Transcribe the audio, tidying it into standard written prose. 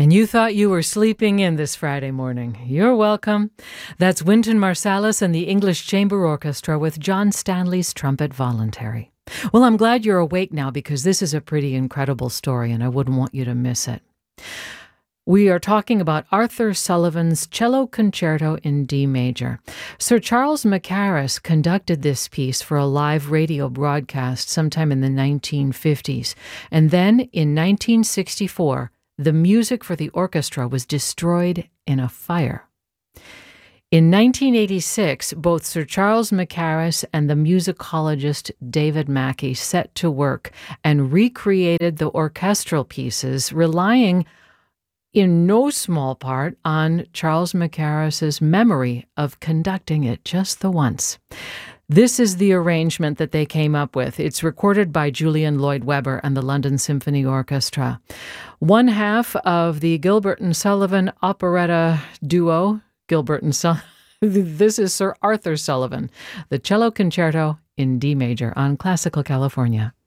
And you thought you were sleeping in this Friday morning. You're welcome. That's Wynton Marsalis and the English Chamber Orchestra with John Stanley's Trumpet Voluntary. Well, I'm glad you're awake now because this is a pretty incredible story and I wouldn't want you to miss it. We are talking about Arthur Sullivan's Cello Concerto in D major. Sir Charles Mackerras conducted this piece for a live radio broadcast sometime in the 1950s. And then in 1964, the music for the orchestra was destroyed in a fire. In 1986, both Sir Charles Mackerras and the musicologist David Mackey set to work and recreated the orchestral pieces, relying in no small part on Charles Mackerras's memory of conducting it just the once. This is the arrangement that they came up with. It's recorded by Julian Lloyd Webber and the London Symphony Orchestra. One half of the Gilbert and Sullivan operetta duo, this is Sir Arthur Sullivan, the Cello Concerto in D major on Classical California.